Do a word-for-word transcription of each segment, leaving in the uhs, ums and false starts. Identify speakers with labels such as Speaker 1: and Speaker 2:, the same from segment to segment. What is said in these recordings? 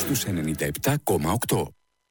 Speaker 1: στους ενενήντα επτά κόμμα οκτώ.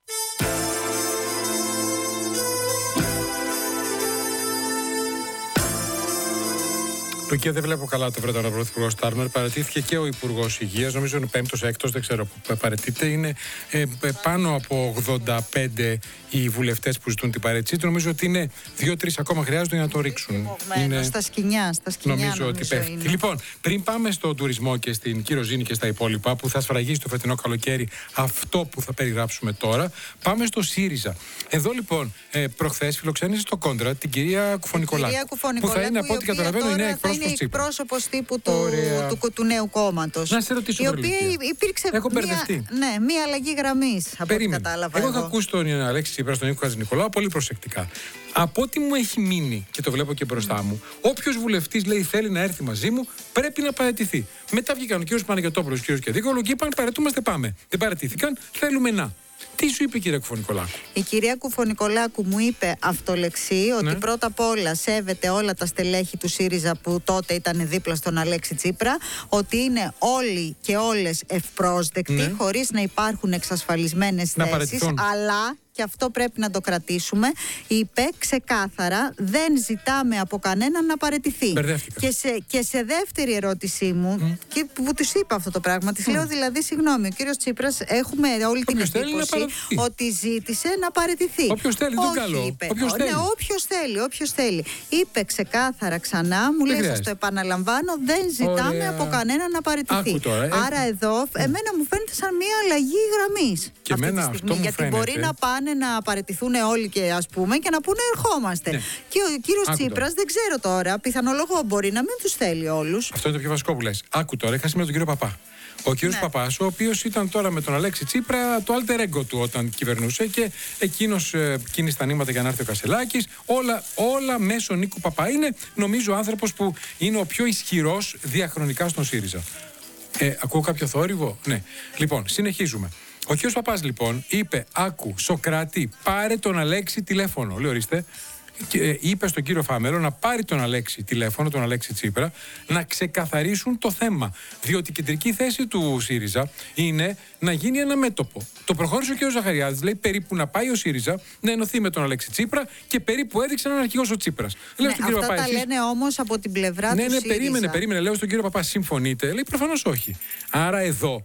Speaker 2: Λουκία, δεν βλέπω καλά το Βρετανό Πρωθυπουργό Στάρμερ. Παραιτήθηκε και ο Υπουργός Υγείας. Νομίζω είναι πέμπτος, έκτος, δεν ξέρω που παραιτείται. Είναι ε, πάνω από ογδόντα πέντε οι βουλευτές που ζητούν την παραίτησή του. Νομίζω ότι είναι δύο-τρεις ακόμα χρειάζονται για να το ρίξουν.
Speaker 3: Είναι στα σκοινιά, στα σκοινιά.
Speaker 2: Νομίζω, νομίζω ότι πέφτει. Είναι. Λοιπόν, πριν πάμε στον τουρισμό και στην κυροζήνη και στα υπόλοιπα που θα σφραγίσει το φετινό καλοκαίρι αυτό που θα περιγράψουμε τώρα, πάμε στο ΣΥΡΙΖΑ. Εδώ λοιπόν, ε, προχθές φιλοξένησε στο Κόντρα την κυρία Κουφωνικολάκου. Που θα είναι, από ό,τι καταλαβαίνω, η νέα εκπρόσωπος.
Speaker 3: Είναι εκπρόσωπος τύπου του, του, του, του νέου κόμματος.
Speaker 2: Να σε ρωτήσω,
Speaker 3: η οποία υπήρξε
Speaker 2: Έχω
Speaker 3: μία, ναι, μία αλλαγή γραμμής, από ό,τι κατάλαβα.
Speaker 2: Εγώ έχω ακούσει τον Αλέξη Τσίπρα, τον Νίκο Χατζηνικολάου πολύ προσεκτικά. Από ό,τι μου έχει μείνει, και το βλέπω και μπροστά μου, όποιος βουλευτής λέει θέλει να έρθει μαζί μου, πρέπει να παραιτηθεί. Μετά βγήκαν ο κ. Παναγιωτόπουλος, ο κ. Κεδίκολο και είπαν παραιτούμαστε, πάμε. Δεν παραιτήθηκαν, θέλουμε να. Τι σου είπε η κυρία Κουφωνικολάκου?
Speaker 3: Η κυρία Κουφωνικολάκου μου είπε αυτολεξή ότι ναι. πρώτα απ' όλα σέβεται όλα τα στελέχη του ΣΥΡΙΖΑ που τότε ήταν δίπλα στον Αλέξη Τσίπρα, ότι είναι όλοι και όλες ευπρόσδεκτοι, ναι. χωρίς να υπάρχουν εξασφαλισμένες θέσεις, αλλά... και αυτό πρέπει να το κρατήσουμε, είπε ξεκάθαρα, δεν ζητάμε από κανέναν να παραιτηθεί. Και σε, και σε δεύτερη ερώτησή μου, mm. και που της είπα αυτό το πράγμα, της mm. λέω δηλαδή, συγγνώμη, ο κύριος Τσίπρας, έχουμε όλη την εντύπωση ότι ζήτησε να παραιτηθεί.
Speaker 2: Όποιος θέλει, τον καλό.
Speaker 3: Είπε.
Speaker 2: Όποιος
Speaker 3: ναι,
Speaker 2: θέλει.
Speaker 3: όποιος θέλει, όποιος θέλει. Είπε ξεκάθαρα ξανά, μου λέει, σας το επαναλαμβάνω, δεν ζητάμε Ωραία. από κανέναν να παραιτηθεί.
Speaker 2: Τώρα, ε.
Speaker 3: Άρα εδώ, εμένα μου φαίνεται σαν μια αλλαγή γραμμής αυτή τη στιγμή, γιατί φαίνεται. μπορεί να πάνε να παραιτηθούν όλοι και ας πούμε και να πούνε ερχόμαστε. Ναι. Και ο κύριος Τσίπρας δεν ξέρω τώρα, πιθανολογώ μπορεί να μην τους θέλει όλους.
Speaker 2: Αυτό είναι το πιο βασικό που λες. Άκου τώρα, είχα σήμερα τον κύριο Παπά. Ο κύριος ναι. Παπάς, ο οποίος ήταν τώρα με τον Αλέξη Τσίπρα το alter ego του όταν κυβερνούσε και εκείνος ε, κίνησε τα νήματα για να έρθει ο Κασελάκης. Όλα, όλα μέσω Νίκου Παπά. Είναι νομίζω ο άνθρωπος που είναι ο πιο ισχυρός διαχρονικά στον ΣΥΡΙΖΑ. Ε, ακούω κάποιο θόρυβο? Ναι. Λοιπόν, συνεχίζουμε. Ο κ. Παπάς λοιπόν είπε, άκου, Σοκράτη, πάρε τον Αλέξη τηλέφωνο. Λέει, ορίστε. Και, ε, είπε στον κύριο Φάμελο να πάρει τον Αλέξη τηλέφωνο, τον Αλέξη Τσίπρα, να ξεκαθαρίσουν το θέμα. Διότι η κεντρική θέση του ΣΥΡΙΖΑ είναι να γίνει ένα μέτωπο. Το προχώρησε ο κ. Ζαχαριάδης, λέει περίπου να πάει ο ΣΥΡΙΖΑ να ενωθεί με τον Αλέξη Τσίπρα και περίπου έδειξε έναν αρχηγός ο Τσίπρας.
Speaker 3: Ναι, αυτά Παπά, τα εσείς... λένε όμως από την πλευρά
Speaker 2: ναι,
Speaker 3: του
Speaker 2: ναι,
Speaker 3: ΣΥΡΙΖΑ.
Speaker 2: περίμενε, περίμενε. Λέω στον κύριο Παπά, συμφωνείτε? Λέει προφανώς όχι. Άρα εδώ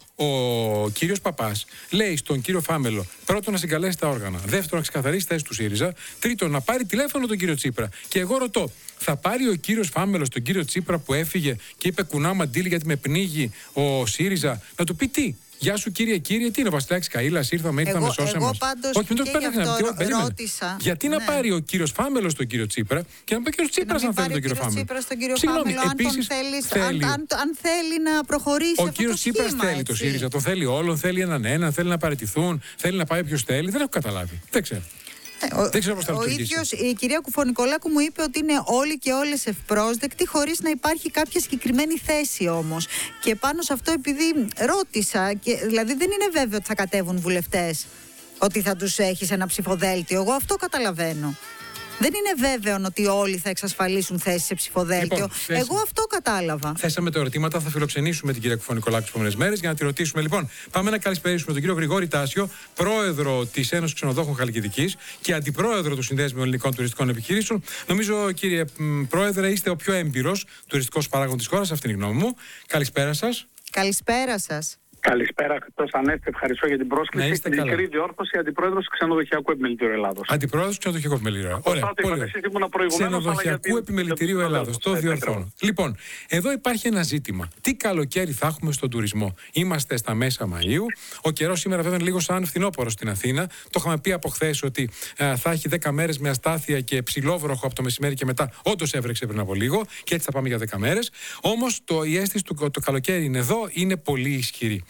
Speaker 2: ο κύριος Παπάς λέει στον κύριο Φάμελο, πρώτον να συγκαλέσει τα όργανα, δεύτερον να ξεκαθαρίσει θέση του ΣΥΡΙΖΑ, τρίτον να πάρει τηλέφωνο τον κύριο Τσίπρα. Και εγώ ρωτώ, θα πάρει ο κύριος Φάμελος τον κύριο Τσίπρα που έφυγε και είπε κουνά μαντήλι γιατί με πνίγει ο ΣΥΡΙΖΑ, να του πει τι? Γεια σου κύριε, κύριε, τι είναι ο Βασιλάκης Καΐλας, ήρθαμε, ήρθαμε,
Speaker 3: εγώ,
Speaker 2: σώσαμε.
Speaker 3: Εγώ πάντως
Speaker 2: όχι,
Speaker 3: και γι' αυτό ρώτησα.
Speaker 2: Γιατί ναι. να πάρει ο κύριος Φάμελος τον κύριο Τσίπρα και να πει ο κύριος Τσίπρας αν θέλει τον κύριο Φάμελο.
Speaker 3: Συγγνώμη, επίσης θέλει. Αν, αν θέλει να προχωρήσει
Speaker 2: ο
Speaker 3: αυτό
Speaker 2: κύριος Τσίπρας θέλει
Speaker 3: έτσι.
Speaker 2: το ΣΥΡΙΖΑ, το θέλει όλον, θέλει έναν έναν, θέλει να παραιτηθούν, θέλει να πάει όποιος θέλει. Δεν έχω καταλάβει. Δεν ξέρω.
Speaker 3: Ο, Δεν ξέρω πώς θα ο ίδιος, η κυρία Κουφωνικολάκου μου είπε ότι είναι όλοι και όλες ευπρόσδεκτοι χωρίς να υπάρχει κάποια συγκεκριμένη θέση όμως. Και πάνω σε αυτό επειδή ρώτησα, και, δηλαδή δεν είναι βέβαιο ότι θα κατέβουν βουλευτές, ότι θα τους έχει σε ένα ψηφοδέλτιο. Εγώ αυτό καταλαβαίνω. Δεν είναι βέβαιο ότι όλοι θα εξασφαλίσουν θέσεις σε ψηφοδέλτιο. Λοιπόν, θέση... Εγώ αυτό κατάλαβα.
Speaker 2: Θέσαμε τα ερωτήματα, θα φιλοξενήσουμε την κυρία Κουφωνικολάκου τις επόμενες μέρες για να τη ρωτήσουμε. Λοιπόν, πάμε να καλησπερίσουμε τον κύριο Γρηγόρη Τάσιο, πρόεδρο της Ένωσης Ξενοδόχων Χαλκιδικής και αντιπρόεδρο του Συνδέσμου Ελληνικών Τουριστικών Επιχειρήσεων. Νομίζω, κύριε μ, πρόεδρε, είστε ο πιο έμπειρος τουριστικός παράγων της χώρας, αυτή είναι η γνώμη μου. Καλησπέρα σας.
Speaker 3: Καλησπέρα σας.
Speaker 4: Καλησπέρα, Χριστός Ανέστη. Ευχαριστώ για την πρόσκληση. Στην μικρή διόρθωση, αντιπρόεδρος του Ξενοδοχειακού Επιμελητηρίου Ελλάδος.
Speaker 2: Αντιπρόεδρος του Ξενοδοχειακού Επιμελητηρίου. Ωραία. Ξενοδοχειακού Επιμελητηρίου Ελλάδος. Το διορθώνω. Λοιπόν, εδώ υπάρχει ένα ζήτημα. Τι καλοκαίρι θα έχουμε στον τουρισμό? Είμαστε στα μέσα Μαΐου. Ο καιρός σήμερα βέβαια είναι λίγο σαν φθινόπωρος στην Αθήνα. Το είχαμε πει από χθες ότι α, θα έχει δέκα μέρες με αστάθεια και ψηλόβροχο από το μεσημέρι και μετά. Όντως έβρεξε πριν από λίγο και έτσι θα πάμε για δέκα μέρες. Όμως η αίσθηση του το καλοκαίρι είναι εδώ, είναι πολύ ισχυρή.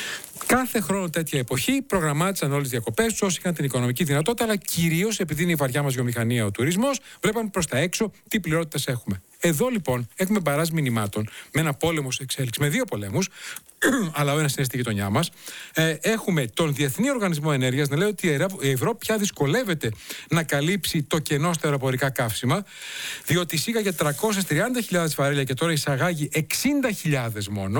Speaker 2: Κάθε χρόνο τέτοια εποχή προγραμμάτισαν όλες τις διακοπές τους όσοι είχαν την οικονομική δυνατότητα, αλλά κυρίως επειδή είναι η βαριά μας βιομηχανία ο τουρισμός, βλέπαμε προς τα έξω τι πληρότητες έχουμε. Εδώ λοιπόν έχουμε μπαράζ μηνυμάτων με ένα πόλεμο σε εξέλιξη, με δύο πολέμους, αλλά ο ένας είναι στη γειτονιά μας. Ε, έχουμε τον Διεθνή Οργανισμό Ενέργειας να λέει ότι η Ευρώπη πια δυσκολεύεται να καλύψει το κενό στα αεροπορικά καύσιμα, διότι εισήγαγε τριακόσιες τριάντα χιλιάδες βαρέλια και τώρα εισαγάγει εξήντα χιλιάδες μόνο.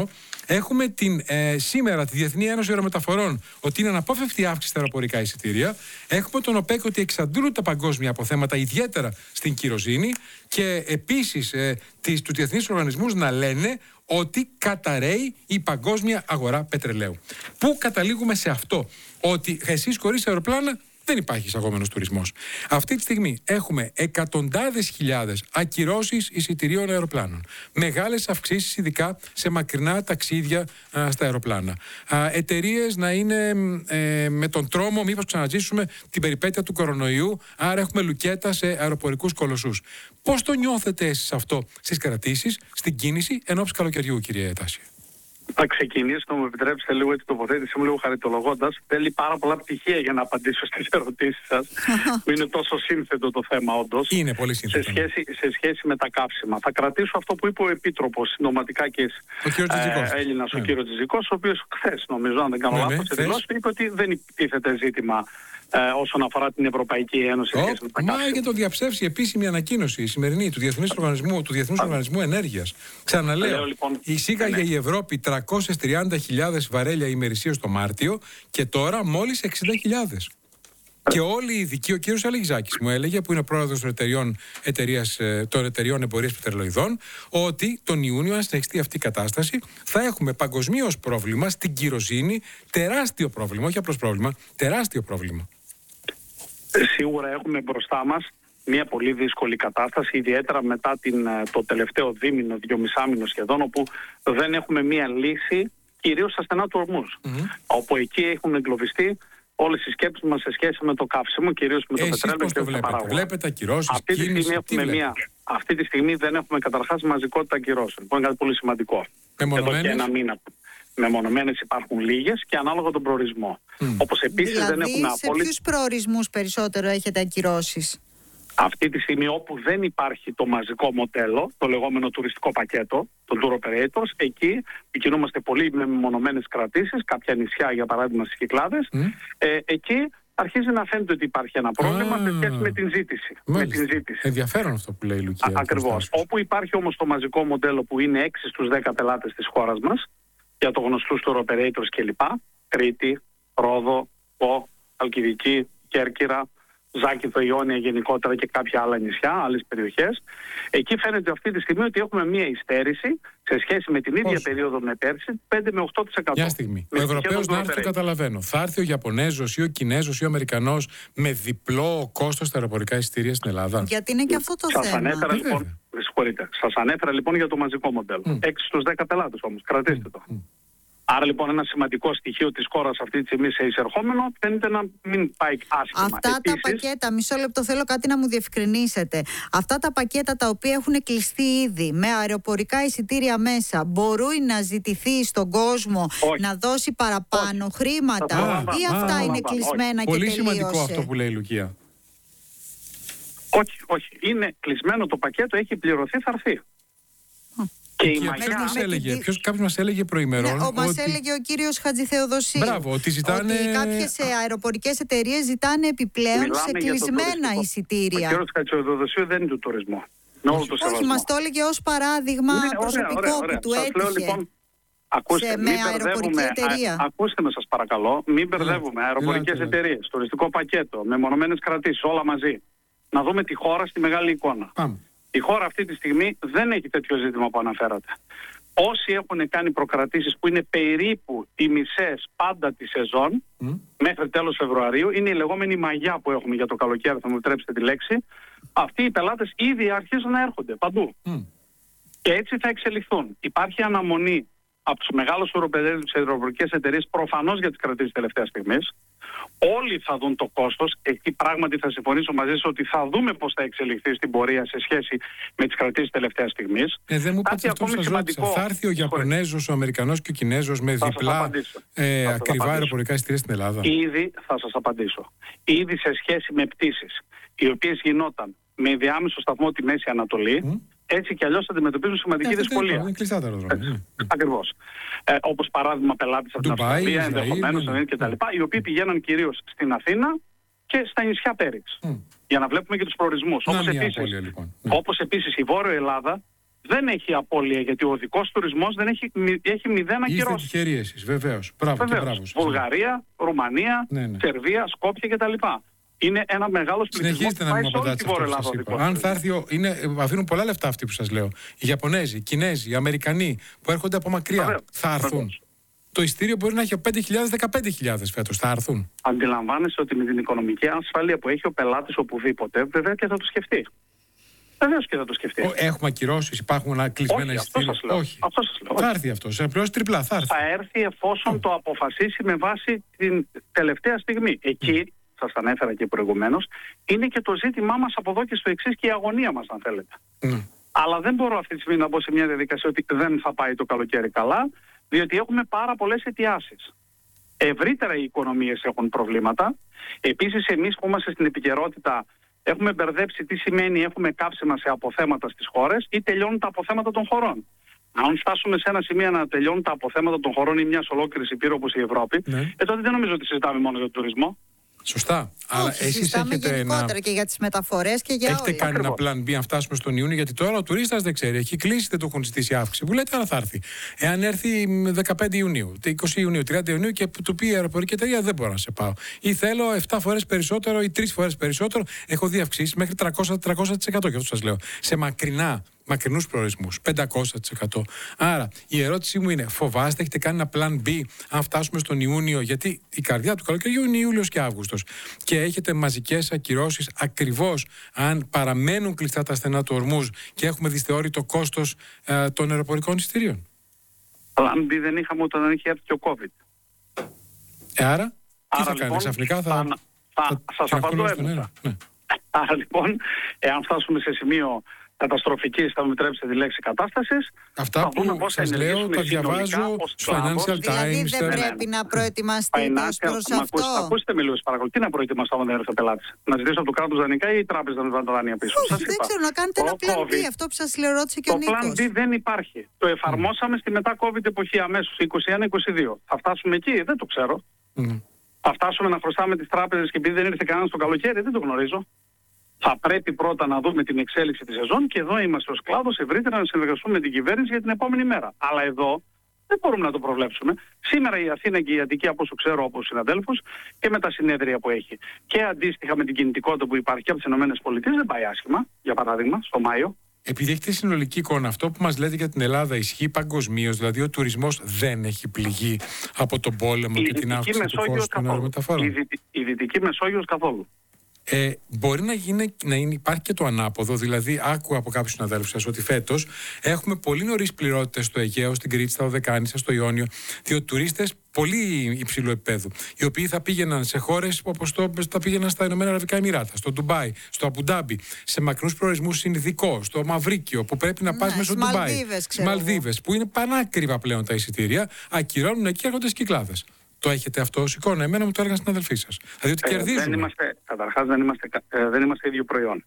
Speaker 2: Έχουμε την, ε, σήμερα τη Διεθνή Ένωση Αερομεταφορών ότι είναι αναπόφευκτη αύξηση στα αεροπορικά εισιτήρια. Έχουμε τον ΟΠΕΚ ότι εξαντλούν τα παγκόσμια αποθέματα, ιδιαίτερα στην κυροζήνη. Και επίσης ε, τις, του διεθνείς οργανισμούς να λένε ότι καταρρέει η παγκόσμια αγορά πετρελαίου. Πού καταλήγουμε σε αυτό? Ότι εσείς χωρίς αεροπλάνα δεν υπάρχει εισαγόμενος τουρισμός. Αυτή τη στιγμή έχουμε εκατοντάδες χιλιάδες ακυρώσεις εισιτηρίων αεροπλάνων. Μεγάλες αυξήσεις, ειδικά σε μακρινά ταξίδια α, στα αεροπλάνα. Εταιρείες να είναι ε, με τον τρόμο, μήπως ξαναζήσουμε την περιπέτεια του κορονοϊού, άρα έχουμε λουκέτα σε αεροπορικούς κολοσσούς. Πώς το νιώθετε εσείς αυτό στις κρατήσεις, στην κίνηση ενόψει καλοκαιριού, κύριε Τάση?
Speaker 4: Θα ξεκινήσω, να μου επιτρέψετε λίγο την τοποθέτηση μου, λίγο χαριτολογώντας. Θέλει πάρα πολλά πτυχία για να απαντήσω στις ερωτήσεις σας. Είναι τόσο σύνθετο το θέμα, όντως.
Speaker 2: Είναι πολύ σύνθετο.
Speaker 4: Σε σχέση, σε σχέση με τα καύσιμα. Θα κρατήσω αυτό που είπε ο Επίτροπος συντοματικά και ε, Έλληνας, ναι. ο κύριος Τζιζικός, ο οποίος χθες, νομίζω, αν δεν κάνω λάθος, ναι, ναι, είπε ότι δεν υπήρχε ζήτημα ε, όσον αφορά την Ευρωπαϊκή Ένωση. Oh, σχέση με τα
Speaker 2: μα για το διαψεύσει η επίσημη ανακοίνωση, η σημερινή του Διεθνούς Οργανισμού, του Διεθνούς Οργανισμού Ενέργειας. Ξαναλέω, λοιπόν, εισήγαγε ναι. η Ευρώπη τριακόσιες τριάντα χιλιάδες βαρέλια ημερησίως το Μάρτιο και τώρα μόλις εξήντα χιλιάδες. Και όλοι οι ειδικοί, ο κύριος Αλεγιζάκης μου έλεγε, που είναι πρόεδρος των εταιριών, εταιρείας, των εταιριών εμπορίας πετρελοειδών, ότι τον Ιούνιο, αν συνεχιστεί αυτή η κατάσταση, θα έχουμε παγκοσμίως πρόβλημα στην κυροζήνη, τεράστιο πρόβλημα, όχι απλώς πρόβλημα, τεράστιο πρόβλημα.
Speaker 4: Σίγουρα έχουμε μπροστά μας μια πολύ δύσκολη κατάσταση, ιδιαίτερα μετά την, το τελευταίο δίμηνο, δυομισάμηνο σχεδόν, όπου δεν έχουμε μια λύση, κυρίως στα στενά του ορμούς, mm-hmm. όπου εκεί έχουν εγκλωβιστεί όλες οι σκέψεις μας σε σχέση με το καύσιμο, κυρίως με το
Speaker 2: Εσείς
Speaker 4: πετρέλαιο και
Speaker 2: το βλέπετε,
Speaker 4: παράγωγα.
Speaker 2: Βλέπετε ακυρώσεις,
Speaker 4: αυτή,
Speaker 2: κίνηση,
Speaker 4: μια, αυτή τη στιγμή δεν έχουμε καταρχάς μαζικότητα ακυρώσεων, που είναι κάτι πολύ σημαντικό. Εδώ και ένα μήνα. Μεμονωμένες υπάρχουν λίγες και ανάλογα τον προορισμό. Mm. Όπως επίσης
Speaker 3: δηλαδή,
Speaker 4: δεν έχουμε
Speaker 3: σε απόλυ... ποιους προορισμούς περισσότερο έχετε ακυρώσεις?
Speaker 4: Αυτή τη στιγμή όπου δεν υπάρχει το μαζικό μοντέλο, το λεγόμενο τουριστικό πακέτο, το tour operators, εκεί κινούμαστε πολύ με μεμονωμένες κρατήσεις, κάποια νησιά για παράδειγμα στις Κυκλάδες, mm. ε, εκεί αρχίζει να φαίνεται ότι υπάρχει ένα πρόβλημα ah. σε σχέση με την ζήτηση. Με την ζήτηση.
Speaker 2: Ενδιαφέρον αυτό που λέει η Λουκία.
Speaker 4: Ακριβώς. Όπου υπάρχει όμως το μαζικό μοντέλο που είναι έξι στους δέκα πελάτες της χώρας μας, για το γνωστούς tour operators κλπ. Κρήτη, Ρόδο, Πο, Χαλκιδική, Κέρκυρα, Ζάκυνθο, Ιόνια γενικότερα και κάποια άλλα νησιά, άλλες περιοχές. Εκεί φαίνεται αυτή τη στιγμή ότι έχουμε μία υστέρηση σε σχέση με την ίδια Πώς? περίοδο με πέρσι, πέντε με οκτώ τοις εκατό.
Speaker 2: Μια στιγμή. Ο Ευρωπαίος να έρθει, το καταλαβαίνω. Θα έρθει ο Ιαπωνέζος ή ο Κινέζος ή ο Αμερικανός με διπλό κόστος στα αεροπορικά εισιτήρια στην Ελλάδα?
Speaker 3: Γιατί είναι και αυτό το
Speaker 4: Σας
Speaker 3: θέμα.
Speaker 4: Ανέφερα, λοιπόν, Σας ανέφερα λοιπόν για το μαζικό μοντέλο. Mm. έξι στους δέκα πελάτες όμως. Κρατήστε το. Mm. Άρα λοιπόν ένα σημαντικό στοιχείο της χώρας αυτή τη στιγμή σε εισερχόμενο φαίνεται να μην πάει άσχημα.
Speaker 3: Αυτά Επίσης, τα πακέτα, μισό λεπτό θέλω κάτι να μου διευκρινίσετε. Αυτά τα πακέτα τα οποία έχουν κλειστεί ήδη με αεροπορικά εισιτήρια μέσα, μπορούν να ζητηθεί στον κόσμο όχι. να δώσει παραπάνω όχι. χρήματα α, ή α, αυτά α, είναι α, κλεισμένα όχι. και
Speaker 2: Πολύ
Speaker 3: τελείωσε?
Speaker 2: σημαντικό αυτό που λέει η Λουκία.
Speaker 4: Όχι, όχι. Είναι κλεισμένο το πακέτο, έχει πληρωθεί, θα έρθει.
Speaker 2: Και η ποιος μας έλεγε, ποιος, κάποιος μας έλεγε προημερών.
Speaker 3: Ναι, ο, μας
Speaker 2: ότι...
Speaker 3: έλεγε ο κύριος Χατζηθεοδοσίου.
Speaker 2: Μπράβο, ότι ζητάνε.
Speaker 3: Ότι κάποιες αεροπορικές εταιρείες ζητάνε επιπλέον Μιλάμε σε κλεισμένα εισιτήρια.
Speaker 4: Ο κύριος Χατζηθεοδοσίου δεν είναι του τουρισμού.
Speaker 3: Όχι, μας το έλεγε ως παράδειγμα είναι, προσωπικό ωραία, ωραία, ωραία. που του
Speaker 4: σας
Speaker 3: έτυχε.
Speaker 4: Λέω, λοιπόν, ακούστε,
Speaker 3: σε, με αεροπορική εταιρεία.
Speaker 4: Α, ακούστε με σας παρακαλώ, μην μπερδεύουμε yeah, αεροπορικές yeah, εταιρείες, τουριστικό πακέτο, με μονομένες κρατήσεις, όλα μαζί. Να δούμε τη χώρα στη μεγάλη εικόνα. Πάμε. Η χώρα αυτή τη στιγμή δεν έχει τέτοιο ζήτημα που αναφέρατε. Όσοι έχουν κάνει προκρατήσεις που είναι περίπου οι μισές πάντα τη σεζόν, mm. μέχρι τέλος Φεβρουαρίου, είναι η λεγόμενη μαγιά που έχουμε για το καλοκαίρι, θα μου επιτρέψετε τη λέξη. Αυτοί οι πελάτες ήδη αρχίζουν να έρχονται παντού. Mm. Και έτσι θα εξελιχθούν. Υπάρχει αναμονή από τους μεγάλους ουροπεδέρους της αεροπορικές εταιρείες, προφανώς για τις κρατήσεις τελευταίας στιγμής. Όλοι θα δουν το κόστος. Εκεί πράγματι θα συμφωνήσω μαζί σας ότι θα δούμε πώς θα εξελιχθεί στην πορεία σε σχέση με τις κρατήσεις τελευταίας στιγμής.
Speaker 2: Ε, δεν μου είπατε αυτό που σας ρώτησα. Θα έρθει ο Ιαπωνέζος, ο Αμερικανός και ο Κινέζος με θα διπλά ε, ακριβά αεροπορικά εισιτήρια στην Ελλάδα?
Speaker 4: Ήδη θα σας απαντήσω. Ήδη σε σχέση με πτήσεις οι οποίες γινόταν με διάμεσο σταθμό τη Μέση Ανατολή, mm. έτσι κι αλλιώς αντιμετωπίζουν σημαντική δυσκολία.
Speaker 2: Είναι κλειστά τα αεροδρόμια.
Speaker 4: Ακριβώς. Ε, όπως παράδειγμα πελάτες από την Αυστραλία, ενδεχομένως κτλ. Οι οποίοι πηγαίναν κυρίως στην Αθήνα και στα νησιά Πέριξ. Mm. Για να βλέπουμε και τους προορισμούς. Όπως επίσης,
Speaker 2: λοιπόν.
Speaker 4: όπως επίσης η Βόρεια Ελλάδα δεν έχει απώλεια, γιατί ο οδικός τουρισμός δεν έχει, έχει μηδέν ακυρώσεις.
Speaker 2: Είστε τυχεροί εσείς, βεβαίως. Μπράβο,
Speaker 4: βεβαίως.
Speaker 2: Και μπράβο.
Speaker 4: Βουλγαρία, Ρουμανία, ναι, ναι. Σερβία, Σκόπια κτλ. Είναι ένα μεγάλο πληθυσμό.
Speaker 2: Συνεχίστε να μην απαντάτε αυτό που σας είπα. Αν θα έρθει, είναι, αφήνουν πολλά λεφτά αυτοί που σας λέω. Οι Ιαπωνέζοι, οι Κινέζοι, οι Αμερικανοί που έρχονται από μακριά. Βεβαίως. Θα έρθουν. Βεβαίως. Το ειστήριο μπορεί να έχει πέντε χιλιάδες με δεκαπέντε χιλιάδες φέτος. Θα έρθουν.
Speaker 4: Αντιλαμβάνεσαι ότι με την οικονομική ασφάλεια που έχει ο πελάτης οπουδήποτε, βέβαια και θα το σκεφτεί. Βεβαίως και θα το σκεφτεί.
Speaker 2: Έχουμε ακυρώσεις, υπάρχουν κλεισμένα ειστήρια.
Speaker 4: Όχι, αυτό σας λέω.
Speaker 2: Θα έρθει αυτό. Σε πληρώσει τριπλά. Θα έρθει.
Speaker 4: Θα έρθει εφόσον oh. το αποφασίσει με βάση την τελευταία στιγμή. Εκεί, mm. σας ανέφερα και προηγουμένως, είναι και το ζήτημά μας από εδώ και στο εξής και η αγωνία μας, αν θέλετε. Mm. Αλλά δεν μπορώ αυτή τη στιγμή να μπω σε μια διαδικασία ότι δεν θα πάει το καλοκαίρι καλά, διότι έχουμε πάρα πολλές αιτιάσεις. Ευρύτερα οι οικονομίες έχουν προβλήματα. Επίσης, εμείς που είμαστε στην επικαιρότητα, έχουμε μπερδέψει τι σημαίνει έχουμε καύσιμα σε αποθέματα στις χώρες ή τελειώνουν τα αποθέματα των χωρών. Αν φτάσουμε σε ένα σημείο να τελειώνουν τα αποθέματα των χωρών ή μιας ολόκληρης υπήρου όπως η Ευρώπη, ναι. ε, τότε δεν νομίζω ότι συζητάμε μόνο για τον τουρισμό.
Speaker 2: Σωστά. Αλλά εσείς έχετε
Speaker 3: γενικότερα
Speaker 2: ένα...
Speaker 3: και για τις μεταφορές και για
Speaker 2: έχετε
Speaker 3: όλα.
Speaker 2: κάνει
Speaker 4: Ακριβώς.
Speaker 2: ένα plan B αν φτάσουμε στον Ιούνιο, γιατί τώρα ο τουρίστας δεν ξέρει. Έχει κλείσει, δεν του έχουν ζητήσει αύξηση. Που λέτε, αλλά θα έρθει. Εάν έρθει δεκαπέντε Ιουνίου, είκοσι Ιουνίου, τριάντα Ιουνίου και του πει η αεροπορική εταιρεία δεν μπορώ να σε πάω. Ή θέλω επτά φορές περισσότερο ή τρεις φορές περισσότερο. Έχω δει αυξήσεις μέχρι τριακόσια με τετρακόσια τοις εκατό. Και αυτό σας λέω. Σε μακρινά. Μακρινούς προορισμούς, πεντακόσια τοις εκατό. Άρα η ερώτησή μου είναι, φοβάστε, έχετε κάνει ένα plan B αν φτάσουμε στον Ιούνιο, γιατί η καρδιά του καλοκαιριού είναι Ιούλιος και Αύγουστος, και έχετε μαζικές ακυρώσεις ακριβώς αν παραμένουν κλειστά τα στενά του ορμούς και έχουμε δυσθεώρητο κόστος ε, των αεροπορικών εισιτηρίων?
Speaker 4: Plan B δεν είχαμε όταν είχε έρθει και ο COVID.
Speaker 2: Ε, άρα, τι
Speaker 4: άρα,
Speaker 2: θα
Speaker 4: λοιπόν,
Speaker 2: κάνει, ξαφνικά θα...
Speaker 4: θα, θα, θα, θα σας απαντώ έμεσα. Ναι. Άρα λοιπόν, εάν φτάσουμε σε σημείο καταστροφικής, θα μου επιτρέψετε τη λέξη κατάστασης.
Speaker 2: Αυτά που σας λέω τα διαβάζω στο Financial Times.
Speaker 3: Δηλαδή δεν πρέπει να προετοιμαστείτε ως προς αυτό.
Speaker 4: Ακούστε με λίγο, παρακαλώ. Τι να προετοιμαστώ αν δεν έρθει ο πελάτης? Να ζητήσω από το κράτος δανεικά ή η τράπεζα να βάλει τα δάνεια πίσω?
Speaker 3: Όχι, δεν ξέρω, να κάνετε ένα plan B, αυτό που σας ρώτησε και ο Νίκος.
Speaker 4: Το plan B δεν υπάρχει. Το εφαρμόσαμε στη μετά-COVID εποχή αμέσως, είκοσι ένα είκοσι δύο. Θα φτάσουμε εκεί? Δεν το ξέρω. Θα φτάσουμε να χρωστάμε τις τράπεζες και επειδή δεν ήρθε κανένας το καλοκαίρι? Δεν το γνωρίζω. Θα πρέπει πρώτα να δούμε την εξέλιξη της σεζόν και εδώ είμαστε ως κλάδος ευρύτερα να συνεργαστούμε με την κυβέρνηση για την επόμενη μέρα. Αλλά εδώ δεν μπορούμε να το προβλέψουμε. Σήμερα η Αθήνα και η Αττική, από όσο ξέρω από συναδέλφους και με τα συνέδρια που έχει και αντίστοιχα με την κινητικότητα που υπάρχει και από τις ΗΠΑ, δεν πάει άσχημα, για παράδειγμα, στο Μάιο.
Speaker 2: Επειδή έχετε συνολική εικόνα, αυτό που μας λέτε για την Ελλάδα ισχύει παγκοσμίως, δηλαδή ο τουρισμός δεν έχει πληγεί από τον πόλεμο
Speaker 4: η
Speaker 2: και την αύξηση του κόστου των αερομεταφορών?
Speaker 4: Η, δι, η Δυτική Μεσόγειος καθόλου.
Speaker 2: Ε, μπορεί να, γίνει, να είναι, υπάρχει και το ανάποδο, δηλαδή άκουα από κάποιους συναδέλφους σας ότι φέτος έχουμε πολύ νωρίς πληρότητες στο Αιγαίο, στην Κρήτη, στα Οδεκάνησα, στο Ιόνιο, διότι τουρίστες πολύ υψηλού επίπεδου, οι οποίοι θα πήγαιναν σε χώρες όπως το, θα πήγαιναν στα Ηνωμένα Αραβικά Εμιράτα, στο Ντουμπάι, στο Αμπουντάμπι, σε μακρινούς προορισμούς συνηθικό, στο Μαυρίκιο, που πρέπει να πας ναι, μέσα στο Ντουμπάι, στις Μαλδίβες, που είναι πανάκριβα πλέον τα εισιτήρια, ακυρώνουν εκεί, έρχονται στις Κυκλάδες. Το έχετε αυτό ως εικόνα? Εμένα μου το έλεγαν στην αδελφή σας. Δηλαδή ότι ε, κερδίζουμε.
Speaker 4: Δεν είμαστε, καταρχάς δεν είμαστε, ε, δεν είμαστε ίδιο προϊόν.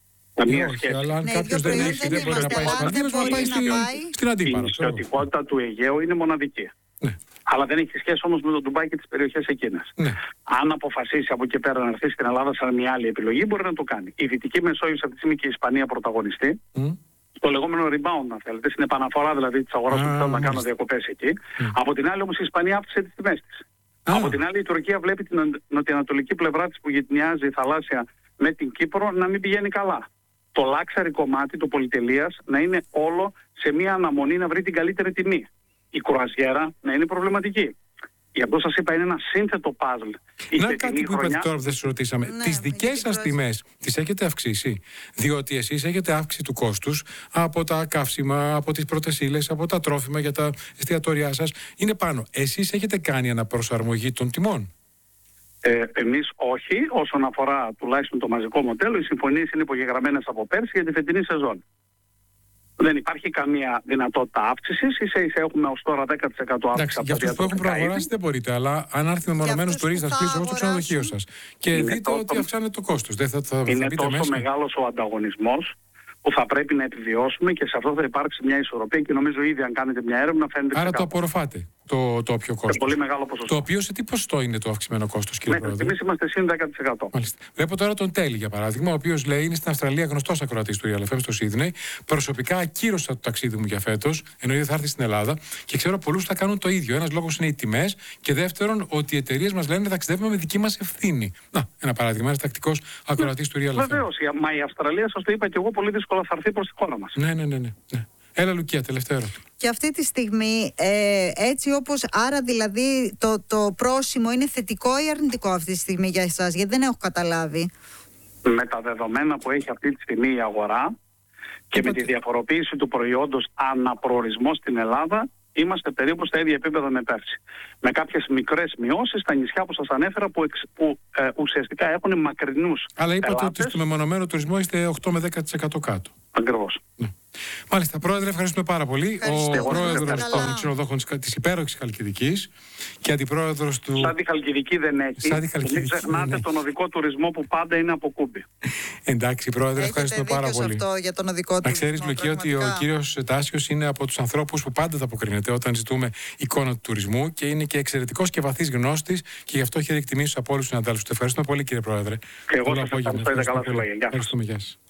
Speaker 2: Ε, όχι, σχέση. Αλλά αν ναι, κάποιος δεν έχει, δεν μπορεί να πάει στις Μαλδίβες, μπορεί να πάει στην Αντίπαρο.
Speaker 4: Η νησιωτικότητα του Αιγαίου είναι μοναδική. Ναι. Αλλά δεν έχει σχέση όμως με το Ντουμπάι και τις περιοχές εκείνες. Ναι. Αν αποφασίσει από εκεί πέρα να έρθει στην Ελλάδα σαν μια άλλη επιλογή, μπορεί να το κάνει. Η Δυτική Μεσόγειος αυτή τη στιγμή και η Ισπανία πρωταγωνιστή. Mm. Το λεγόμενο rebound, αν θέλετε, στην επαναφορά δηλαδή της αγοράς που θέλουν να κάνουν διακοπές εκεί. Mm. Από την άλλη όμως η Ισπανία αύξησε τις τιμές της. Ah. Από την άλλη η Τουρκία βλέπει την νοτιοανατολική πλευρά της που γειτονιάζει θαλάσσια με την Κύπρο να μην πηγαίνει καλά. Το λάξαρι κομμάτι, το πολυτελείας, να είναι όλο σε μια αναμονή να βρει την καλύτερη τιμή. Η κρουαζιέρα να είναι προβληματική. Γι' αυτό σας είπα, είναι ένα σύνθετο παζλ.
Speaker 2: Να κάτι που είπατε τώρα που δεν σας ρωτήσαμε. Ναι, τις δικές σας τιμές τις έχετε αυξήσει? Διότι εσείς έχετε αύξηση του κόστους από τα καύσιμα, από τις πρώτες ύλες, από τα τρόφιμα για τα εστιατόριά σας. Είναι πάνω. Εσείς έχετε κάνει αναπροσαρμογή των τιμών?
Speaker 4: Ε, εμείς όχι. Όσον αφορά τουλάχιστον το μαζικό μοντέλο, οι συμφωνίες είναι υπογεγραμμένες από πέρσι για τη φετινή σεζόν. Δεν υπάρχει καμία δυνατότητα αύξησης. Ίσα ίσα έχουμε ως τώρα δέκα τοις εκατό αύξηση.
Speaker 2: Για αυτούς που έχουν προαγοράσει δεν μπορείτε, αλλά αν έρθει μεμονωμένος τουρίστας πίσω από το ξενοδοχείο σας και είναι δείτε τόσο... ότι αυξάνεται το κόστος, δεν θα, θα,
Speaker 4: είναι
Speaker 2: θα
Speaker 4: τόσο
Speaker 2: μέσα.
Speaker 4: μεγάλος ο ανταγωνισμός που θα πρέπει να επιβιώσουμε και σε αυτό θα υπάρξει μια ισορροπία και νομίζω ήδη αν κάνετε μια έρευνα φαίνεται.
Speaker 2: Άρα
Speaker 4: ξεκάθαρα.
Speaker 2: Το απορροφάτε. το, το όποιο κόστος.
Speaker 4: Πολύ μεγάλο ποσοστό.
Speaker 2: Το οποίο σε τι ποσοστό είναι το αυξημένο κόστος, κύριε Πρόεδρε?
Speaker 4: Εμείς είμαστε συν δέκα τοις εκατό.
Speaker 2: Μάλιστα. Βλέπω τώρα τον Τέλη, για παράδειγμα, ο οποίος λέει είναι στην Αυστραλία γνωστός ακροατής του Real εφ εμ στο Σίδνεϊ. Προσωπικά ακύρωσα το ταξίδι μου για φέτος, ενώ ήδη θα έρθει στην Ελλάδα και ξέρω πολλούς που θα κάνουν το ίδιο. Ένας λόγος είναι οι τιμές και δεύτερον ότι οι εταιρείες μας λένε ταξιδεύουμε με δική μας ευθύνη. Να, ένα παράδειγμα, ένας τακτικός ακροατής του Real εφ εμ.
Speaker 4: Βεβαίως, μα η Αυστραλία, σας το είπα και εγώ, πολύ δύσκολα θα έρθει προς τη χώρα μας.
Speaker 2: Ναι, ναι, ναι, ναι. ναι. Έλα, Λουκία, τελευταίο ερώτημα.
Speaker 3: Και αυτή τη στιγμή, ε, έτσι όπως, άρα δηλαδή το, το πρόσημο είναι θετικό ή αρνητικό αυτή τη στιγμή για εσάς, γιατί δεν έχω καταλάβει.
Speaker 4: Με τα δεδομένα που έχει αυτή τη στιγμή η αγορά και Οπότε... με τη διαφοροποίηση του προϊόντος αναπροορισμό στην Ελλάδα, είμαστε περίπου στα ίδια επίπεδα με πέρσι. Με κάποιες μικρές μειώσεις στα νησιά που σας ανέφερα που, εξ, που ε, ουσιαστικά έχουν μακρινούς.
Speaker 2: Αλλά είπατε
Speaker 4: ελάτες.
Speaker 2: Ότι στο μεμονωμένο τουρισμό είστε οκτώ με δέκα τοις εκατό κάτω.
Speaker 4: Ακριβώς.
Speaker 2: Ναι. Μάλιστα, Πρόεδρε, ευχαριστούμε πάρα πολύ.
Speaker 3: Ευχαριστώ.
Speaker 2: Ο Πρόεδρος των Ξενοδόχων της υπέροχης Χαλκιδικής και Αντιπρόεδρος του.
Speaker 4: Σαν τη Χαλκιδική δεν έχει. Μην ξεχνάτε τον οδικό τουρισμό που πάντα είναι από Κούμπη.
Speaker 2: Εντάξει, Πρόεδρε, ευχαριστούμε πάρα πολύ.
Speaker 3: Αυτό για τον οδικό
Speaker 2: να ξέρεις, Λουκία, ότι ο κύριος Τάσιος είναι από τους ανθρώπους που πάντα αποκρίνεται όταν ζητούμε εικόνα του τουρισμού και είναι και εξαιρετικός και βαθύς γνώστης και γι' αυτό έχει εκτιμήσει από όλους τους συναντέλους. Του ευχαριστούμε πολύ, κύριε Πρόεδρε.
Speaker 4: Και εγώ σας ευχαριστώ.
Speaker 2: Ευχαριστούμε, γεια σας.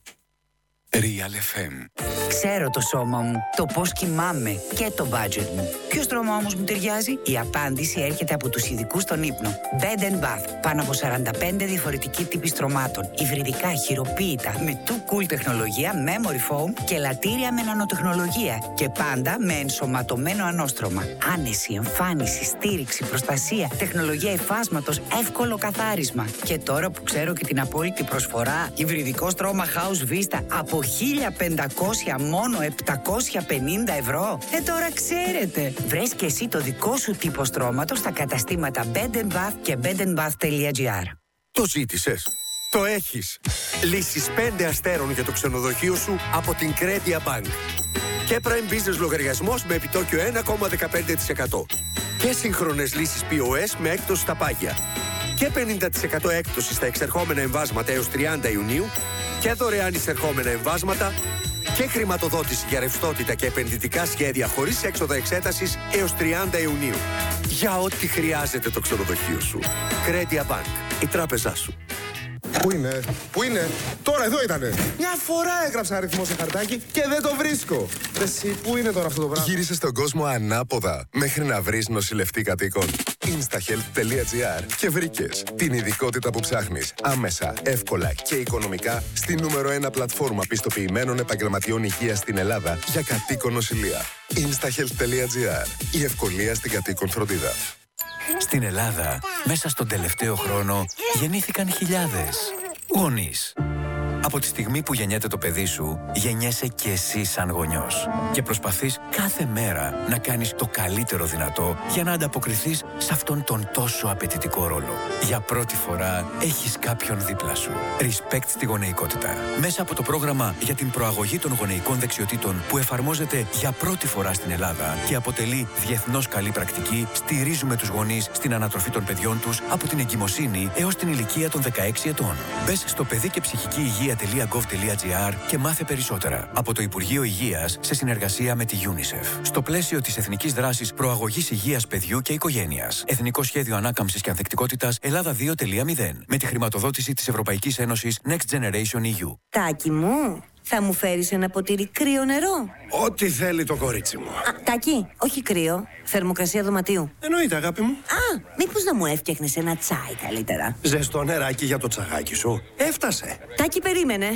Speaker 1: Real εφ εμ.
Speaker 5: Ξέρω το σώμα μου, το πώς κοιμάμαι και το budget μου. Ποιο στρώμα όμως μου ταιριάζει? Η απάντηση έρχεται από τους ειδικούς στον ύπνο. Bed and Bath. Πάνω από σαράντα πέντε διαφορετικοί τύποι στρωμάτων. Υβριδικά, χειροποίητα, με too cool τεχνολογία, memory foam και λατήρια με νανοτεχνολογία. Και πάντα με ενσωματωμένο ανώστρωμα. Άνεση, εμφάνιση, στήριξη, προστασία, τεχνολογία υφάσματος, εύκολο καθάρισμα. Και τώρα που ξέρω και την απόλυτη προσφορά, υβριδικό στρώμα House Vista από χίλια πεντακόσια μόνο επτακόσια πενήντα ευρώ. Ε, τώρα ξέρετε. Βρες και εσύ το δικό σου τύπο στρώματος στα καταστήματα Bed and Bath και bed and bath τελεία gr.
Speaker 6: Το ζήτησες. Το έχεις. Λύσεις πέντε αστέρων για το ξενοδοχείο σου από την Credia Bank. Και Prime Business λογαριασμός με επιτόκιο ένα κόμμα δεκαπέντε τοις εκατό. Και σύγχρονες λύσεις πι ο ες με έκπτωση στα πάγια. Και πενήντα τοις εκατό έκπτωση στα εξερχόμενα εμβάσματα έως τριάντα Ιουνίου. Και δωρεάν εισερχόμενα εμβάσματα. Και χρηματοδότηση για ρευστότητα και επενδυτικά σχέδια χωρίς έξοδα εξέτασης έως τριάντα Ιουνίου. Για ό,τι χρειάζεται το ξενοδοχείο σου. Credia Bank. Η τράπεζά σου.
Speaker 7: Πού είναι, πού είναι, τώρα εδώ ήτανε. Μια φορά έγραψα αριθμό σε χαρτάκι και δεν το βρίσκω. Εσύ, πού είναι τώρα αυτό το πράγμα?
Speaker 8: Γύρισες στον κόσμο ανάποδα μέχρι να βρεις νοσηλευτή κατοίκων. instahealth τελεία gr και βρήκες την ειδικότητα που ψάχνεις άμεσα, εύκολα και οικονομικά στη νούμερο ένα πλατφόρμα πιστοποιημένων επαγγελματιών υγείας στην Ελλάδα για κατοίκον νοσηλεία. instahealth τελεία gr. Η ευκολία στην κατοίκον φροντίδα.
Speaker 9: Στην Ελλάδα, μέσα στον τελευταίο χρόνο, γεννήθηκαν χιλιάδες γονείς. Από τη στιγμή που γεννιέται το παιδί σου, γεννιέσαι και εσύ σαν γονιός. Και προσπαθείς κάθε μέρα να κάνεις το καλύτερο δυνατό για να ανταποκριθείς σε αυτόν τον τόσο απαιτητικό ρόλο. Για πρώτη φορά έχεις κάποιον δίπλα σου. Respect στη γονεϊκότητα. Μέσα από το πρόγραμμα για την προαγωγή των γονεϊκών δεξιοτήτων που εφαρμόζεται για πρώτη φορά στην Ελλάδα και αποτελεί διεθνώς καλή πρακτική, στηρίζουμε τους γονείς στην ανατροφή των παιδιών τους από την εγκυμοσύνη έως την ηλικία των δεκαέξι ετών. Μπες στο παιδί και ψυχική υγεία τελεία γκοβ τελεία gr και μάθε περισσότερα από το Υπουργείο Υγείας σε συνεργασία με τη UNICEF. Στο πλαίσιο της Εθνικής Δράσης Προαγωγής Υγείας Παιδιού και Οικογένειας. Εθνικό Σχέδιο Ανάκαμψης και Ανθεκτικότητας Ελλάδα δύο τελεία μηδέν. Με τη χρηματοδότηση της Ευρωπαϊκής Ένωσης Next Generation ι γιου.
Speaker 10: Τάκη μου, θα μου φέρεις ένα ποτήρι κρύο νερό?
Speaker 7: Ό,τι θέλει το κορίτσι μου.
Speaker 10: Α, Τάκη, όχι κρύο. Θερμοκρασία δωματίου.
Speaker 7: Εννοείται, αγάπη μου.
Speaker 10: Α, μήπως να μου έφτιαχνες ένα τσάι καλύτερα?
Speaker 7: Ζεστό νεράκι για το τσαγάκι σου. Έφτασε.
Speaker 10: Τάκη, περίμενε.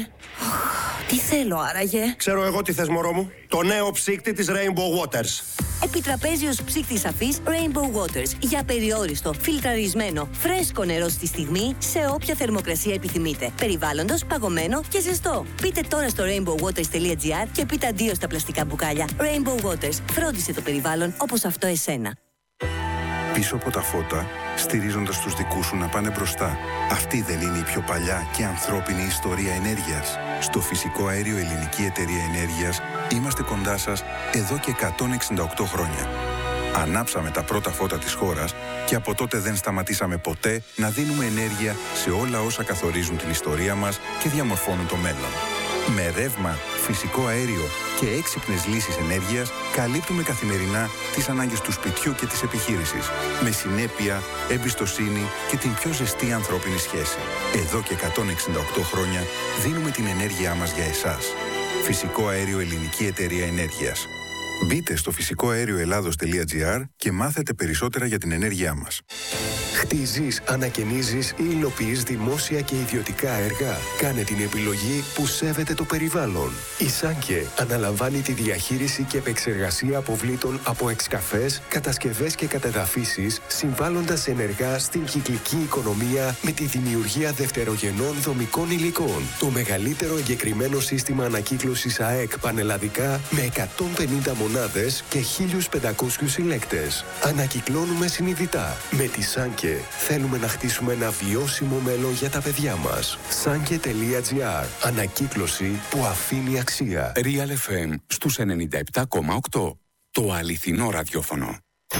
Speaker 10: Τι θέλω άραγε?
Speaker 7: Ξέρω εγώ τι θες, μωρό μου. Το νέο ψύκτη της Rainbow Waters.
Speaker 10: Επιτραπέζιος ψύκτης αφής Rainbow Waters. Για περιόριστο, φιλτραρισμένο, φρέσκο νερό στη στιγμή, σε όποια θερμοκρασία επιθυμείτε. Περιβάλλοντος, παγωμένο και ζεστό. Μπείτε τώρα στο rainbow waters τελεία gr και πείτε αντίο στα πλαστικά μπουκάλια. Rainbow Waters. Φρόντισε το περιβάλλον όπως αυτό εσένα.
Speaker 11: Πίσω από τα φώτα, στηρίζοντας τους δικούς σου να πάνε μπροστά. Αυτή δεν είναι η πιο παλιά και ανθρώπινη ιστορία ενέργειας? Στο Φυσικό Αέριο Ελληνική Εταιρεία Ενέργειας είμαστε κοντά σας εδώ και εκατόν εξήντα οκτώ χρόνια. Ανάψαμε τα πρώτα φώτα της χώρας και από τότε δεν σταματήσαμε ποτέ να δίνουμε ενέργεια σε όλα όσα καθορίζουν την ιστορία μας και διαμορφώνουν το μέλλον. Με ρεύμα, φυσικό αέριο και έξυπνες λύσεις ενέργειας καλύπτουμε καθημερινά τις ανάγκες του σπιτιού και της επιχείρησης. Με συνέπεια, εμπιστοσύνη και την πιο ζεστή ανθρώπινη σχέση. Εδώ και εκατόν εξήντα οκτώ χρόνια δίνουμε την ενέργειά μας για εσάς. Φυσικό αέριο Ελληνική Εταιρεία Ενέργειας. Μπείτε στο φυσικό αέριο ελλάδος τελεία τζι άρ και μάθετε περισσότερα για την ενέργειά μας.
Speaker 8: Χτίζεις, ανακαινίζεις ή υλοποιείς δημόσια και ιδιωτικά έργα. Κάνε την επιλογή που σέβεται το περιβάλλον. Η Σάνκε αναλαμβάνει τη διαχείριση και επεξεργασία αποβλήτων από εξκαφές, κατασκευές και κατεδαφίσεις, συμβάλλοντας ενεργά στην κυκλική οικονομία με τη δημιουργία δευτερογενών δομικών υλικών. Το μεγαλύτερο εγκεκριμένο σύστημα ανακύκλωσης ΑΕΚ πανελλαδικά με εκατόν πενήντα μονάδες και χίλιους πεντακόσιους συλλέκτες. Ανακυκλώνουμε συνειδητά. Με τη Σάνκε θέλουμε να χτίσουμε ένα βιώσιμο μέλλον για τα παιδιά μας. Σάνκε τελεία τζι άρ. Ανακύκλωση που αφήνει αξία.
Speaker 1: Real εφ εμ στους ενενήντα επτά κόμμα οκτώ. Το αληθινό ραδιόφωνο.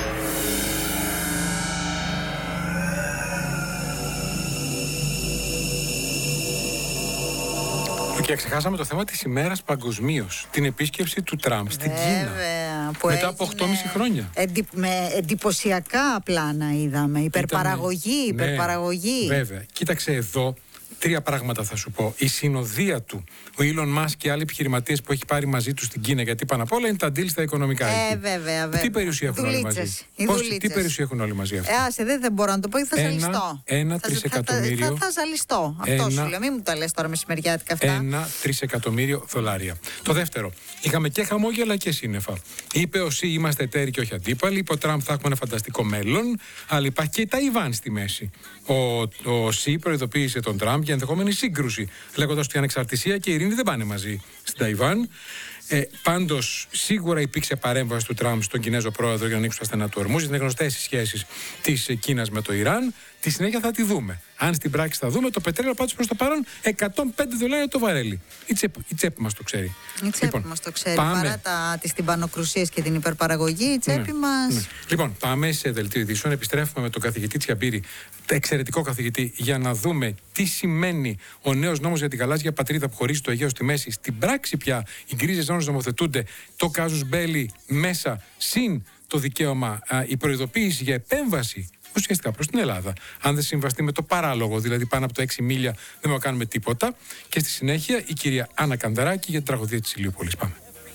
Speaker 2: Και ξεχάσαμε το θέμα της ημέρας παγκοσμίως. Την επίσκεψη του Τραμπ στην Κίνα.
Speaker 3: Που
Speaker 2: μετά από οκτώ και μισό χρόνια.
Speaker 3: Εντι, με εντυπωσιακά πλάνα είδαμε. Υπερπαραγωγή,
Speaker 2: Ήτανε,
Speaker 3: υπερπαραγωγή.
Speaker 2: Ναι, βέβαια. Κοίταξε εδώ. Τρία πράγματα θα σου πω. Η συνοδεία του, ο Elon Musk και άλλοι επιχειρηματίες που έχει πάρει μαζί του στην Κίνα, γιατί πάνω απ' όλα είναι τα deal στα οικονομικά.
Speaker 3: Ε, βέβαια, βέβαια.
Speaker 2: Τι περιουσία έχουν όλοι μαζί. Πώς, τι περιουσία έχουν όλοι μαζί αυτοί.
Speaker 3: Ε, άσε, δεν, δεν μπορώ να το πω, θα
Speaker 2: ένα,
Speaker 3: ζαλιστώ.
Speaker 2: Ένα
Speaker 3: θα,
Speaker 2: τρισεκατομμύριο.
Speaker 3: Θα, θα, θα ζαλιστώ. Αυτό
Speaker 2: ένα,
Speaker 3: σου λέω. Μην μου τα λες τώρα μεσημεριάτικα αυτά.
Speaker 2: Ένα τρισεκατομμύριο δολάρια. Το δεύτερο. Είχαμε και χαμόγελα και σύννεφα. Είπε ο Σι, είμαστε εταίροι και όχι αντίπαλοι. Είπε ο Τραμπ, θα έχουμε ένα φανταστικό μέλλον. Αλλά υπάρχει και η Ταϊβάν στη μέση. Ο, ο Σι προειδοποίησε τον Τραμπ για ενδεχόμενη σύγκρουση, λέγοντας ότι η ανεξαρτησία και η ειρήνη δεν πάνε μαζί στην Ταϊβάν. Ε, πάντως, σίγουρα υπήρξε παρέμβαση του Τραμπ στον Κινέζο πρόεδρο για να ανοίξουν τα στενά του Ορμούζ. Είναι γνωστές οι σχέσεις της Κίνας με το Ιράν. Τη συνέχεια θα τη δούμε. Αν στην πράξη θα δούμε, το πετρέλαιο πάντως προς το παρόν εκατόν πέντε δολάρια το βαρέλι. Η τσέπη, η τσέπη μας το ξέρει.
Speaker 3: Η τσέπη λοιπόν, μας το ξέρει.
Speaker 2: Πάμε.
Speaker 3: Παρά τα, τις τυμπανοκρουσίες και την υπερπαραγωγή, η τσέπη
Speaker 2: ναι,
Speaker 3: μας.
Speaker 2: Ναι. Λοιπόν, πάμε σε δελτίο ειδήσεων. Επιστρέφουμε με τον καθηγητή Τσιαμπύρη, εξαιρετικό καθηγητή, για να δούμε τι σημαίνει ο νέος νόμος για την γαλάζια πατρίδα που χωρίζει το Αιγαίο στη μέση. Στην πράξη πια οι γκρίζες ζώνες νομοθετούνται, το κάζους μπέλι μέσα, συν το δικαίωμα, α, η προειδοποίηση για επέμβαση ουσιαστικά προς την Ελλάδα. Αν δεν συμβαστεί με το παράλογο, δηλαδή πάνω από τα έξι μίλια, δεν μπορούμε να κάνουμε τίποτα. Και στη συνέχεια η κυρία Άννα Κανδαράκη για την τραγωδία της Ηλιούπολης. Πάμε.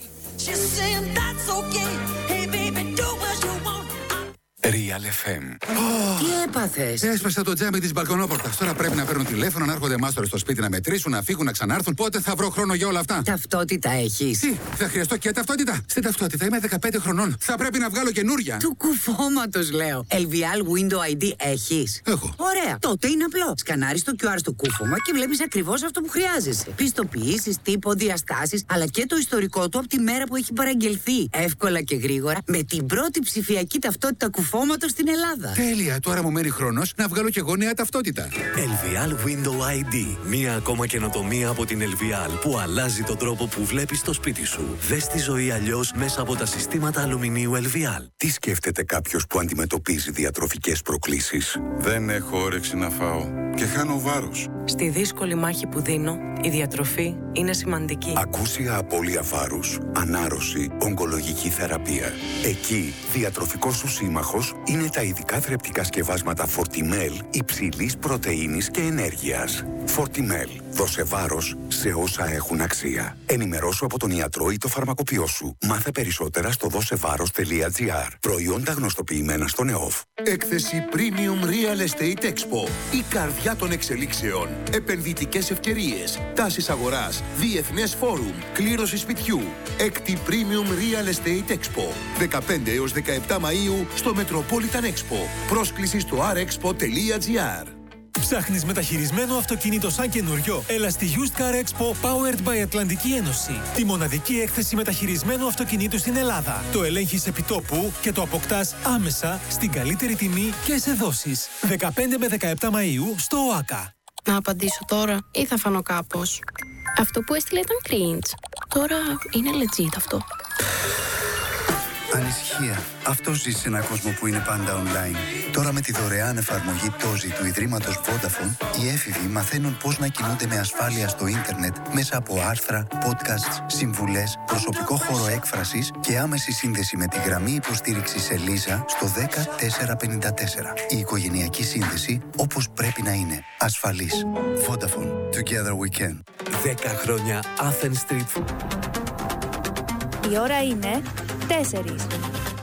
Speaker 1: Real εφ εμ.
Speaker 5: Τι έπαθες?
Speaker 12: Έσπασα το τζάμι της μπαλκονόπορτας. Τώρα πρέπει να παίρνω τηλέφωνο, να έρχονται μάστορες στο σπίτι να μετρήσουν, να φύγουν, να ξανάρθουν. Πότε θα βρω χρόνο για όλα αυτά?
Speaker 5: Ταυτότητα έχεις?
Speaker 12: Τι, θα χρειαστώ και ταυτότητα. Στην ταυτότητα είμαι δεκαπέντε χρονών. Θα πρέπει να βγάλω καινούρια.
Speaker 5: Του κουφώματος λέω. ελ βι ελ Window άι ντι έχεις?
Speaker 12: Έχω.
Speaker 5: Ωραία. Τότε είναι απλό. Σκανάρεις το κιου αρ στο κούφωμα και βλέπεις ακριβώς αυτό που χρειάζεσαι. Πιστοποιήσεις, τύπο, διαστάσεις, αλλά και το ιστορικό του από τη μέρα που έχει παραγγελθεί. Εύκολα και γρήγορα με την πρώτη ψηφιακή ταυτότητα κουφώματος στην Ελλάδα.
Speaker 12: Τέλεια. Τώρα μου μένει χρόνος να βγάλω κι εγώ νέα ταυτότητα.
Speaker 13: ελ βι ελ Window άι ντι. Μία ακόμα καινοτομία από την ελ βι ελ που αλλάζει τον τρόπο που βλέπεις το σπίτι σου. Δες τη ζωή αλλιώς μέσα από τα συστήματα αλουμινίου ελ βι ελ.
Speaker 1: Τι σκέφτεται κάποιος που αντιμετωπίζει διατροφικές προκλήσεις?
Speaker 14: Δεν έχω όρεξη να φάω και χάνω βάρος.
Speaker 15: Στη δύσκολη μάχη που δίνω, η διατροφή είναι σημαντική.
Speaker 1: Ακούσια απώλεια βάρους, ανάρρωση, ογκολογική θεραπεία. Εκεί, διατροφικός σου σύμμαχος είναι τα ειδικά θρεπτικά σκευάσματα Fortimel υψηλής πρωτεΐνης και ενέργειας. Fortimel. Δώσε βάρος σε όσα έχουν αξία. Ενημερώσου από τον ιατρό ή το φαρμακοποιό σου. Μάθε περισσότερα στο δώσεβάρος τελεία τζι άρ. Προϊόντα γνωστοποιημένα στον ΕΟΦ.
Speaker 16: Έκθεση Premium Real Estate Expo. Η καρδιά των εξελίξεων. Επενδυτικές ευκαιρίες. Τάσεις αγοράς. Διεθνές φόρουμ. Κλήρωση σπιτιού. Έκτη Premium Real Estate Expo. δεκαπέντε έως δεκαεπτά Μαΐου στο Metropolitan Expo. Πρόσκληση στο αρ εξπο τελεία τζι άρ.
Speaker 17: Ψάχνεις μεταχειρισμένο αυτοκίνητο σαν καινούριο? Έλα στη Used Car Expo Powered by Ατλαντική Ένωση. Τη μοναδική έκθεση μεταχειρισμένου αυτοκινήτου στην Ελλάδα. Το ελέγχεις επιτόπου και το αποκτάς άμεσα στην καλύτερη τιμή και σε δόσεις. δεκαπέντε με δεκαεπτά Μαΐου στο ΟΑΚΑ.
Speaker 18: Να απαντήσω τώρα ή θα φανώ κάπως? Αυτό που έστειλε ήταν cringe. Τώρα είναι legit αυτό.
Speaker 19: Ανησυχία. Αυτό ζει σε έναν κόσμο που είναι πάντα online. Τώρα με τη δωρεάν εφαρμογή Τόζι του Ιδρύματος Vodafone, οι έφηβοι μαθαίνουν πώς να κινούνται με ασφάλεια στο ίντερνετ μέσα από άρθρα, podcasts, συμβουλές, προσωπικό χώρο έκφρασης και άμεση σύνδεση με τη γραμμή υποστήριξης Ελίζα στο δέκα τετρακόσια πενήντα τέσσερα. Η οικογενειακή σύνδεση όπως πρέπει να είναι. Ασφαλής. Vodafone. Together we can.
Speaker 13: δέκα χρόνια Athens Street.
Speaker 20: Η ώρα είναι τέσσερις.